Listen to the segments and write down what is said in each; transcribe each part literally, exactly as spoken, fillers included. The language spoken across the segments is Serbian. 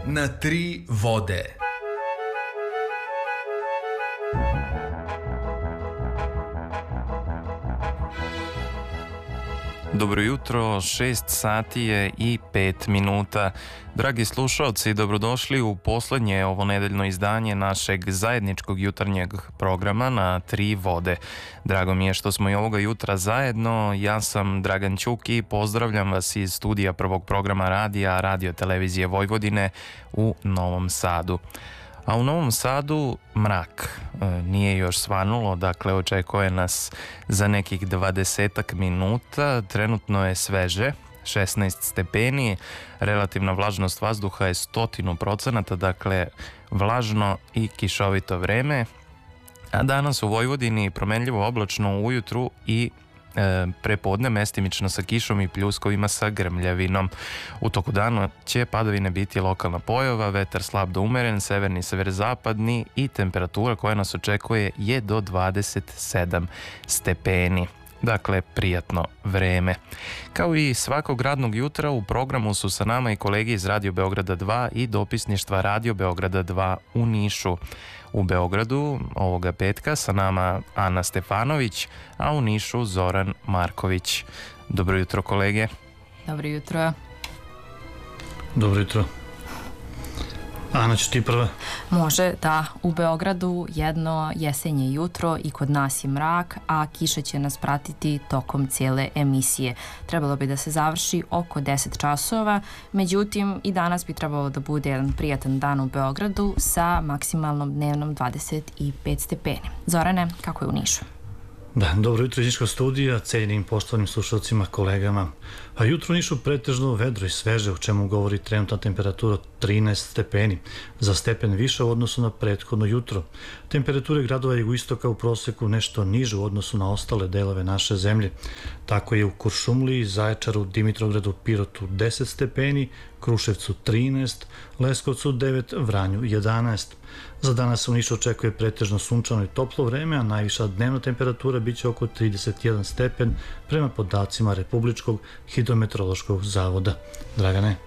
na tri vode. Dobro jutro, šest sati je i pet minuta. Dragi slušalci, dobrodošli u poslednje ovonedeljno izdanje našeg zajedničkog jutarnjeg programa na Tri vode. Drago mi je što smo i ovoga jutra zajedno. Ja sam Dragan Ćuk i pozdravljam vas iz studija prvog programa radija Radio Televizije Vojvodine u Novom Sadu. A u Novom Sadu mrak, e, nije još svanulo, dakle očekuje nas za nekih dvadesetak minuta, trenutno je sveže, šesnaest stepeni, relativna vlažnost vazduha je stotinu procenata, dakle vlažno i kišovito vreme, a danas u Vojvodini promenljivo oblačno ujutru i E, prepodne mestimično sa kišom i pljuskovima sa grmljavinom. U toku dana će padavine biti lokalna pojava, vetar slab do umeren, severni severozapadni i temperatura koja nas očekuje je do dvadeset sedam stepeni. Dakle, prijatno vreme. Kao i svakog radnog jutra u programu su sa nama i kolege iz Radio Beograda dva i dopisništva Radio Beograda dva u Nišu. U Beogradu ovoga petka sa nama Ana Stefanović, a u Nišu Zoran Marković. Dobro jutro, kolege. Dobro jutro. Dobro jutro. Ana, ću ti prva? Može, da. U Beogradu jedno jesenje jutro i kod nas je mrak, a kiša će nas pratiti tokom cijele emisije. Trebalo bi da se završi oko deset časova, međutim i danas bi trebalo da bude jedan prijatan dan u Beogradu sa maksimalnom dnevnom dvadeset pet stepeni. Zorane, kako je u Nišu? Da, dobro jutro iz Niškog studija, cijenjenim poštovanim slušalcima, kolegama. A jutro u Nišu pretežno vedro i sveže, o čemu govori trenutna temperatura od trinaest stepeni, za stepen više u odnosu na prethodno jutro. Temperature gradova jugoistoka u proseku nešto niže u odnosu na ostale delove naše zemlje. Tako je u Kuršumliji, Zaječaru, Dimitrovgradu, Pirotu deset stepeni, Kruševcu trinaest, Leskovcu devet, Vranju jedanaest. Za danas u Nišu očekuje pretežno sunčano i toplo vreme, a najviša dnevna temperatura biće oko trideset jedan stepen prema podacima Republičkog hidrometeorološkog zavoda. Dragane.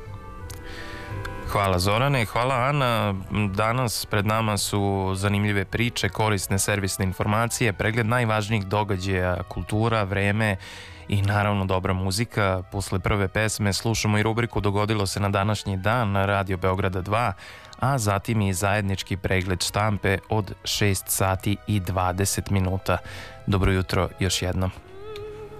Hvala Zorane, hvala Ana. Danas pred nama su zanimljive priče, korisne servisne informacije, pregled najvažnijih događaja, kultura, vreme i naravno dobra muzika. Posle prve pesme slušamo i rubriku Dogodilo se na današnji dan na Radio Beograda dva, a zatim i zajednički pregled štampe od šest sati i dvadeset minuta. Dobro jutro još jednom.